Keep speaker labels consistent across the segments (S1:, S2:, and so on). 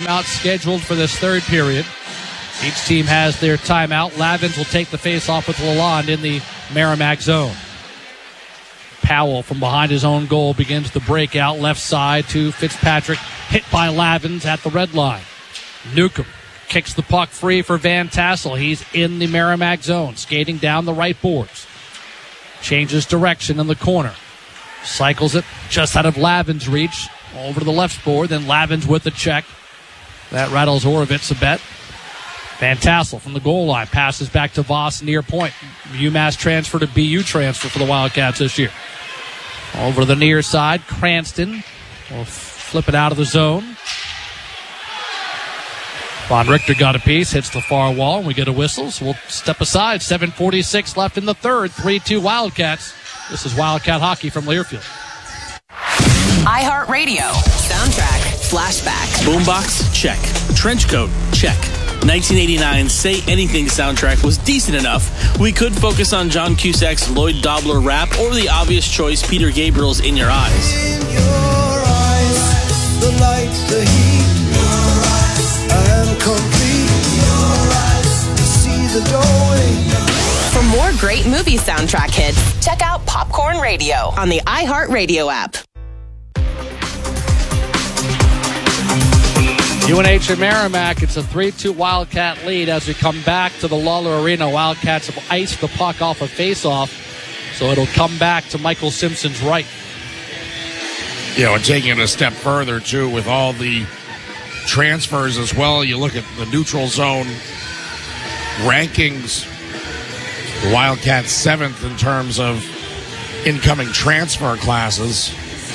S1: timeout scheduled for this third period. Each team has their timeout. Lavins will take the face-off with Lalonde in the Merrimack zone. Powell from behind his own goal begins the breakout left side to Fitzpatrick, hit by Lavins at the red line. Newcomb kicks the puck free for Van Tassel. He's in the Merrimack zone, skating down the right boards. Changes direction in the corner. Cycles it just out of Lavins' reach over to the left board. Then Lavins with the check. That rattles Horovitz a bit. Van Tassel from the goal line passes back to Voss near point. UMass transfer to BU transfer for the Wildcats this year. Over to the near side, Cranston will flip it out of the zone. Von Richter got a piece, hits the far wall, and we get a whistle, so we'll step aside. 7:46 left in the third, 3-2 Wildcats. This is Wildcat Hockey from Learfield.
S2: iHeartRadio. Soundtrack. Flashback.
S3: Boombox? Check. Trenchcoat? Check. 1989 Say Anything soundtrack was decent enough. We could focus on John Cusack's Lloyd Dobler rap or the obvious choice, Peter Gabriel's In Your Eyes.
S4: In your eyes, the light, the heat. Your eyes, I am complete. Your eyes, I see the doorway.
S2: For more great movie soundtrack hits, check out Popcorn Radio on the iHeartRadio app.
S1: UNH and Merrimack, it's a 3-2 Wildcat lead as we come back to the Lawler Arena. Wildcats have iced the puck off a face-off, so it'll come back to Michael Simpson's right.
S5: And taking it a step further, too, with all the transfers as well. You look at the neutral zone rankings. The Wildcats 7th in terms of incoming transfer classes.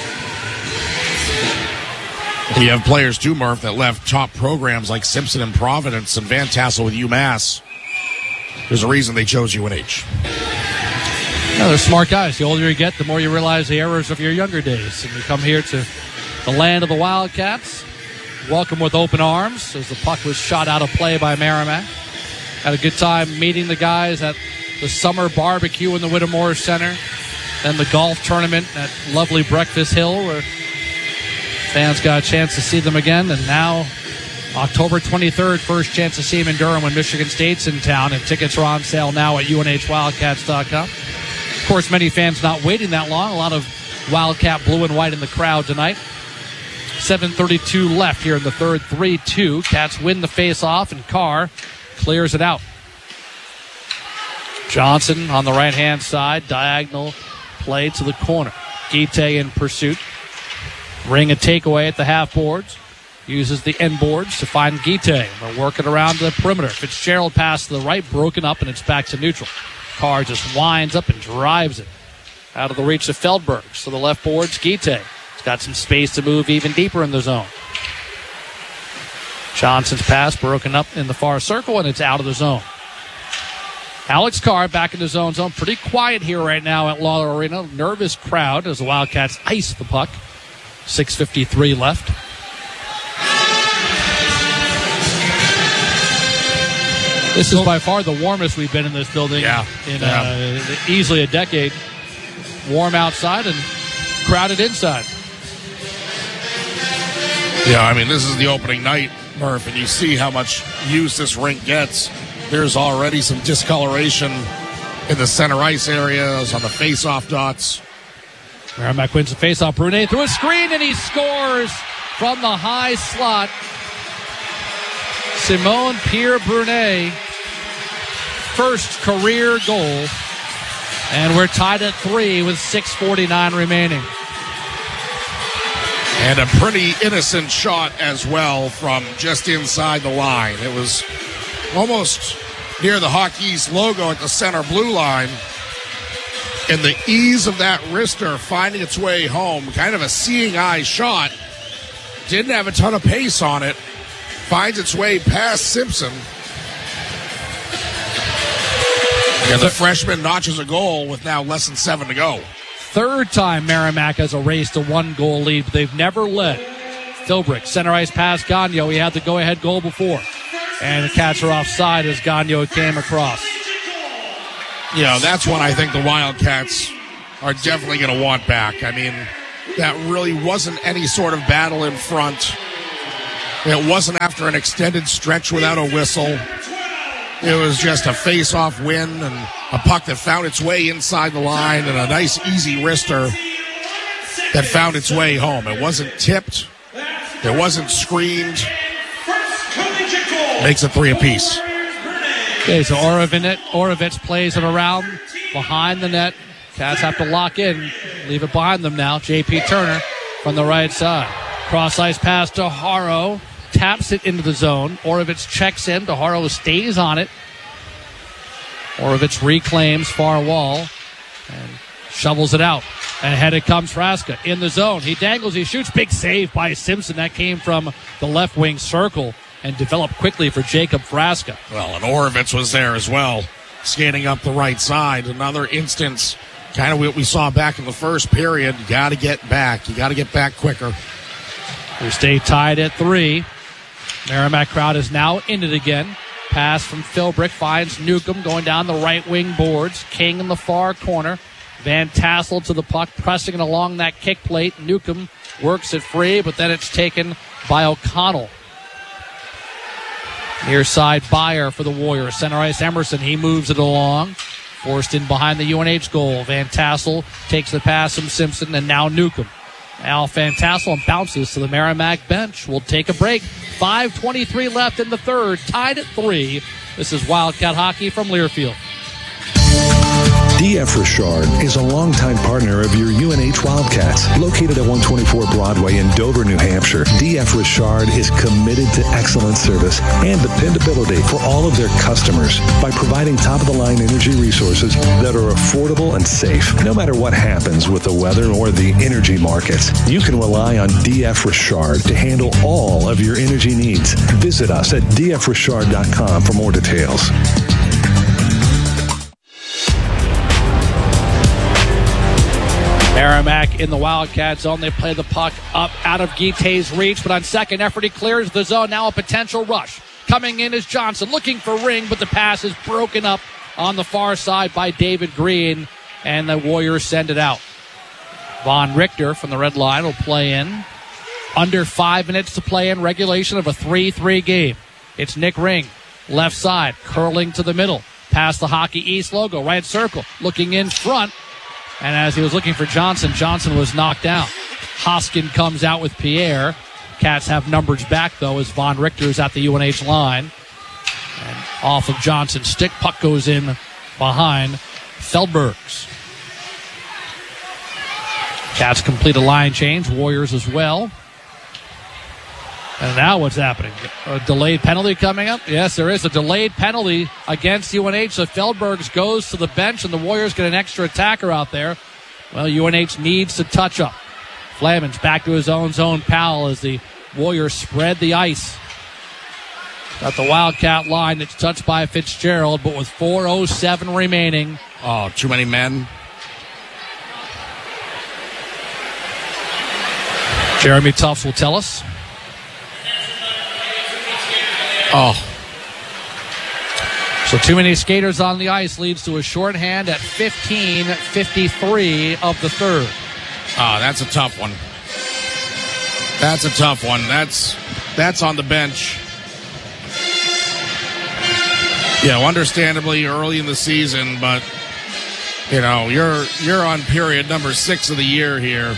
S5: You have players, too, Murph, that left top programs like Simpson and Providence and Van Tassel with UMass. There's a reason they chose UNH.
S1: Yeah, they're smart guys. The older you get, the more you realize the errors of your younger days. And you come here to the land of the Wildcats. Welcome with open arms as the puck was shot out of play by Merrimack. Had a good time meeting the guys at the summer barbecue in the Whittemore Center. Then the golf tournament at lovely Breakfast Hill where fans got a chance to see them again. And now October 23rd, first chance to see him in Durham when Michigan State's in town. And tickets are on sale now at UNHWildcats.com. Of course, many fans not waiting that long. A lot of Wildcat blue and white in the crowd tonight. 7:32 left here in the third, 3-2. Cats win the face-off, and Carr clears it out. Johnson on the right-hand side, diagonal play to the corner. Guite in pursuit. Ring a takeaway at the half boards. Uses the end boards to find Guite. They're working around the perimeter. Fitzgerald pass to the right, broken up, and it's back to neutral. Carr just winds up and drives it out of the reach of Feldberg. So the left boards, Guite. He's got some space to move even deeper in the zone. Johnson's pass broken up in the far circle, and it's out of the zone. Alex Carr back in the zone. Pretty quiet here right now at Lawler Arena. Nervous crowd as the Wildcats ice the puck. 6:53 left. This is by far the warmest we've been in this building in easily a decade. Warm outside and crowded inside.
S5: Yeah, I mean, this is the opening night, Murph, and you see how much use this rink gets. There's already some discoloration in the center ice areas on the face-off dots.
S1: Merrimack wins the face-off. Brunet through a screen, and he scores from the high slot. Simone Pierre-Brunet, first career goal. And we're tied at 3 with 6:49 remaining.
S5: And a pretty innocent shot as well from just inside the line. It was almost near the Hockey East logo at the center blue line. And the ease of that wrister finding its way home, kind of a seeing eye shot. Didn't have a ton of pace on it. Finds its way past Simpson. And the freshman notches a goal with now less than 7 to go.
S1: Third time Merrimack has erased a one-goal lead, but they've never led. Philbrick, center ice pass Gagnon. He had the go-ahead goal before. And the Cats are offside as Gagnon came across.
S5: That's what I think the Wildcats are definitely going to want back. I mean, that really wasn't any sort of battle in front. It wasn't after an extended stretch without a whistle. It was just a face-off win and a puck that found its way inside the line and a nice, easy wrister that found its way home. It wasn't tipped. It wasn't screamed. Makes it 3 apiece.
S1: Okay, so Orovitz plays it around behind the net. Cats have to lock in, leave it behind them now. J.P. Turner from the right side. Cross-ice pass to Haro. Taps it into the zone. Orovitz checks in. DeHaro stays on it. Orovitz reclaims far wall and shovels it out. And ahead it comes Frasca in the zone. He dangles, he shoots. Big save by Simpson. That came from the left wing circle and developed quickly for Jacob Frasca.
S5: Well, and Orovitz was there as well, skating up the right side. Another instance, kind of what we saw back in the first period. You got to get back. You got to get back quicker.
S1: We stay tied at 3. Merrimack crowd is now in it again. Pass from Philbrick finds Newcomb going down the right wing boards. King in the far corner. Van Tassel to the puck, pressing it along that kick plate. Newcomb works it free, but then it's taken by O'Connell. Near side Byer for the Warriors. Center ice Emerson. He moves it along. Forced in behind the UNH goal. Van Tassel takes the pass from Simpson, and now Newcomb. Now Van Tassel bounces to the Merrimack bench. We'll take a break. 5:23 left in the third. Tied at 3. This is Wildcat Hockey from Learfield.
S6: D.F. Richard is a longtime partner of your UNH Wildcats. Located at 124 Broadway in Dover, New Hampshire, D.F. Richard is committed to excellent service and dependability for all of their customers by providing top-of-the-line energy resources that are affordable and safe. No matter what happens with the weather or the energy markets, you can rely on D.F. Richard to handle all of your energy needs. Visit us at dfrichard.com for more details.
S1: Merrimack in the Wildcat zone. They play the puck up out of Guite's reach, but on second effort, he clears the zone. Now a potential rush. Coming in is Johnson, looking for Ring, but the pass is broken up on the far side by David Green, and the Warriors send it out. Von Richter from the red line will play in. Under 5 minutes to play in regulation of a 3-3 game. It's Nick Ring, left side, curling to the middle. Past the Hockey East logo, right circle, looking in front. And as he was looking for Johnson, Johnson was knocked down. Hoskin comes out with Pierre. Cats have numbers back, though, as Von Richter is at the UNH line. And off of Johnson's stick, puck goes in behind Feldbergs. Cats complete a line change. Warriors as well. And now what's happening? A delayed penalty coming up? Yes, there is a delayed penalty against UNH. So Feldbergs goes to the bench, and the Warriors get an extra attacker out there. Well, UNH needs to touch up. Flammon's back to his own zone pal as the Warriors spread the ice. Got the Wildcat line that's touched by Fitzgerald, but with 4:07 remaining.
S5: Oh, too many men.
S1: Jeremy Tufts will tell us.
S5: Oh.
S1: So too many skaters on the ice leads to a shorthand at 15:53 of the third.
S5: Oh, that's a tough one. That's a tough one. That's on the bench. Understandably early in the season, but you're on period number 6 of the year here.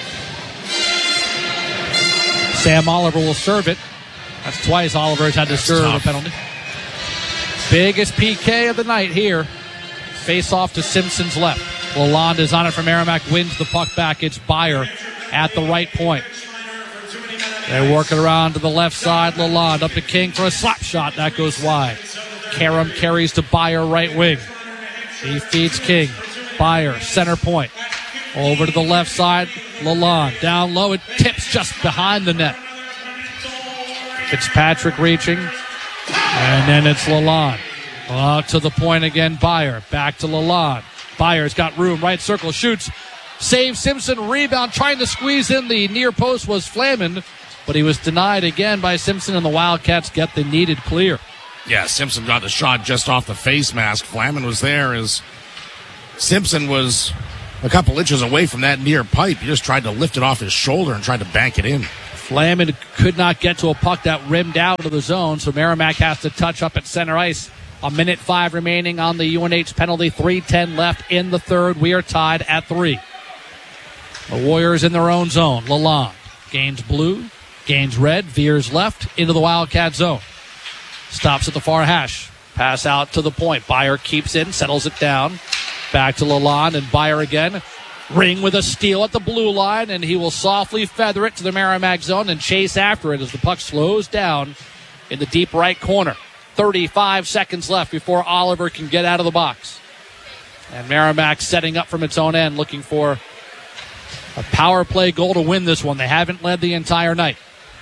S1: Sam Oliver will serve it. That's twice Oliver's had to serve a penalty. Biggest PK of the night here. Face off to Simpson's left. Lalonde is on it for Merrimack, wins the puck back. It's Byer at the right point. They work it around to the left side. Lalonde up to King for a slap shot. That goes wide. Karam carries to Byer, right wing. He feeds King. Byer, center point. Over to the left side. Lalonde down low. It tips just behind the net. Fitzpatrick reaching. And then it's Lalonde. To the point again, Byer. Back to Lalonde. Byer's got room. Right circle. Shoots. Save Simpson. Rebound. Trying to squeeze in the near post was Flammond. But he was denied again by Simpson, and the Wildcats get the needed clear.
S5: Yeah, Simpson got the shot just off the face mask. Flammond was there as Simpson was a couple inches away from that near pipe. He just tried to lift it off his shoulder and tried to bank it in.
S1: Flamin could not get to a puck that rimmed out of the zone, so Merrimack has to touch up at center ice. 1:05 remaining on the UNH penalty. 3:10 left in the third. We are tied at 3. The Warriors in their own zone. Lalonde gains blue, gains red, veers left into the Wildcat zone. Stops at the far hash. Pass out to the point. Byer keeps in, settles it down. Back to Lalonde and Byer again. Ring with a steal at the blue line, and he will softly feather it to the Merrimack zone and chase after it as the puck slows down in the deep right corner. 35 seconds left before Oliver can get out of the box. And Merrimack setting up from its own end, looking for a power play goal to win this one. They haven't led the entire night.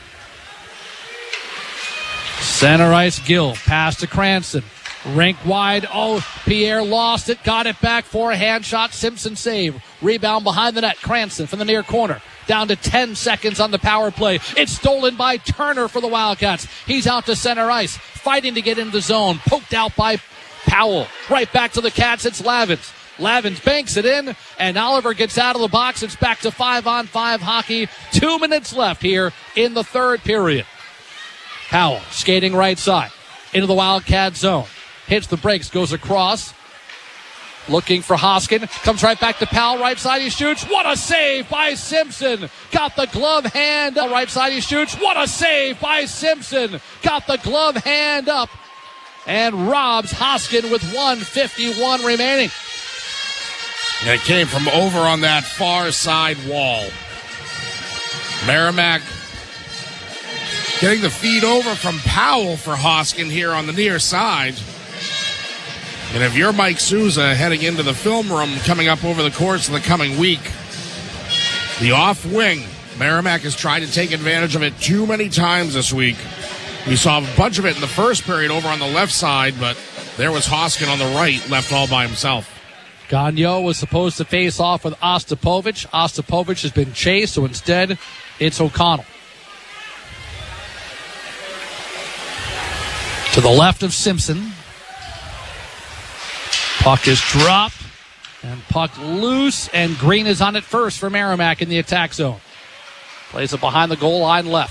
S1: Center ice, Gill. Pass to Cranston. Rink wide. Oh, Pierre lost it. Got it back for a hand shot. Simpson save. Rebound behind the net. Cranston from the near corner. Down to 10 seconds on the power play. It's stolen by Turner for the Wildcats. He's out to center ice. Fighting to get into the zone. Poked out by Powell. Right back to the Cats. It's Lavins. Lavins banks it in, and Oliver gets out of the box. It's back to 5-on-5 hockey. 2 minutes left here in the third period. Powell skating right side into the Wildcat zone. Hits the brakes, goes across. Looking for Hoskin. Comes right back to Powell. Right side he shoots. What a save by Simpson. Got the glove hand. Right side he shoots. What a save by Simpson. Got the glove hand up. And robs Hoskin with 1:51 remaining.
S5: And it came from over on that far side wall. Merrimack getting the feed over from Powell for Hoskin here on the near side. And if you're Mike Souza heading into the film room coming up over the course of the coming week, the off wing, Merrimack has tried to take advantage of it too many times this week. We saw a bunch of it in the first period over on the left side, but there was Hoskin on the right, left all by himself.
S1: Gagnon was supposed to face off with Ostapovich. Ostapovich has been chased, so instead it's O'Connell. To the left of Simpson. Puck is dropped, and puck loose, and Green is on it first for Merrimack in the attack zone. Plays it behind the goal line left.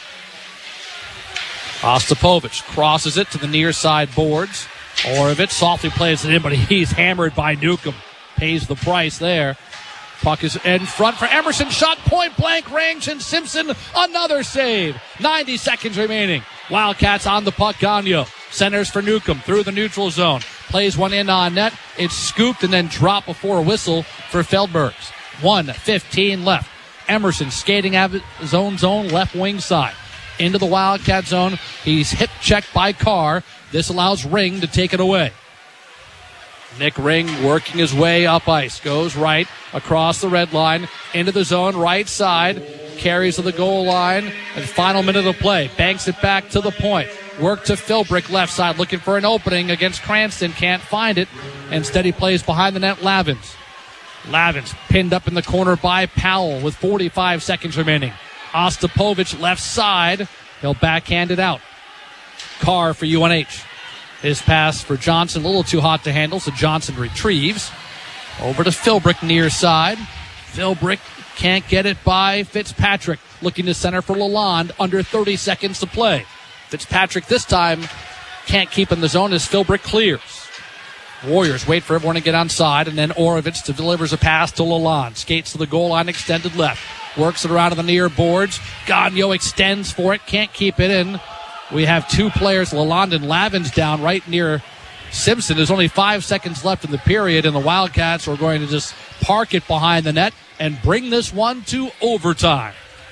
S1: Ostapovich crosses it to the near side boards. Orovitz softly plays it in, but he's hammered by Newcomb. Pays the price there. Puck is in front for Emerson. Shot point blank range, and Simpson another save. 90 seconds remaining. Wildcats on the puck. Gagnon centers for Newcomb through the neutral zone. Plays one in on net. It's scooped and then dropped before a whistle for Feldbergs. 1:15 left. Emerson skating out of his own zone, left wing side. Into the Wildcat zone. He's hip checked by Carr. This allows Ring to take it away. Nick Ring working his way up ice. Goes right across the red line. Into the zone, right side. Carries to the goal line. And final minute of play. Banks it back to the point. Work to Philbrick left side. Looking for an opening against Cranston. Can't find it. Instead he plays behind the net. Lavins. Lavins pinned up in the corner by Powell with 45 seconds remaining. Ostapovich left side. He'll backhand it out. Carr for UNH. His pass for Johnson, a little too hot to handle, so Johnson retrieves. Over to Philbrick near side. Philbrick can't get it by Fitzpatrick. Looking to center for Lalonde. Under 30 seconds to play. Fitzpatrick this time can't keep in the zone as Philbrick clears. Warriors wait for everyone to get on side, and then Orovitz delivers a pass to Lalonde. Skates to the goal line, extended left. Works it around to the near boards. Gagnon extends for it, can't keep it in. We have two players, Lalonde and Lavins, down right near Simpson. There's only 5 seconds left in the period, and the Wildcats are going to just park it behind the net and bring this one to overtime.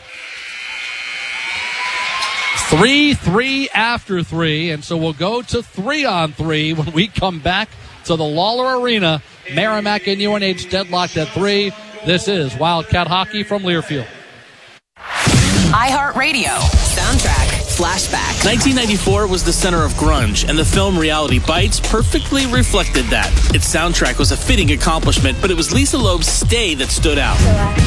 S1: 3-3 after 3, and so we'll go to 3-on-3 when we come back to the Lawler Arena. Merrimack and UNH deadlocked at 3. This is Wildcat Hockey from Learfield.
S2: iHeartRadio. Soundtrack. Flashback.
S3: 1994 was the center of grunge, and the film Reality Bites perfectly reflected that. Its soundtrack was a fitting accomplishment, but it was Lisa Loeb's Stay that stood out.